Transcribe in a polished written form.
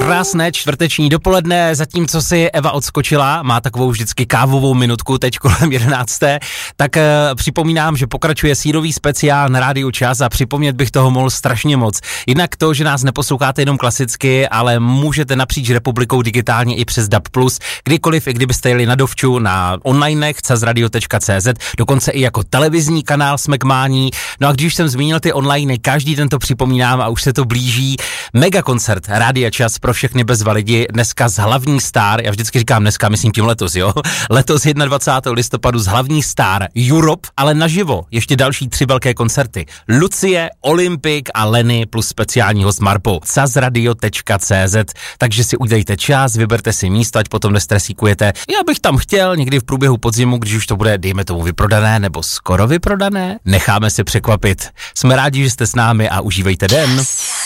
Krásné čtvrteční dopoledne, zatímco si Eva odskočila, má takovou vždycky kávovou minutku teď kolem 11. Tak připomínám, že pokračuje sírový speciál na Rádiu Čas a připomnět bych toho mohl strašně moc. Jednak to, že nás neposloucháte jenom klasicky, ale můžete napříč republikou digitálně i přes DAB+, kdykoliv, i kdybyste jeli na dovču, na onlinech, casradio.cz, dokonce i jako televizní kanál jsme k mání. No a když jsem zmínil ty online, každý den to připomínám a už se to blíží. Mega koncert Rádia Čas pro všechny bezva lidi, dneska z Hlavní Star, já vždycky říkám dneska, myslím tím letos, jo? Letos 21. listopadu z Hlavní Star Europe, ale naživo, ještě další 3 velké koncerty. Lucie, Olympik a Lenny plus speciální host Marpo. casradio.cz, takže si udělejte čas, vyberte si místo, ať potom nestresíkujete. Já bych tam chtěl někdy v průběhu podzimu, když už to bude, dejme tomu, vyprodané nebo skoro vyprodané, necháme se překvapit. Jsme rádi, že jste s námi a užívejte den.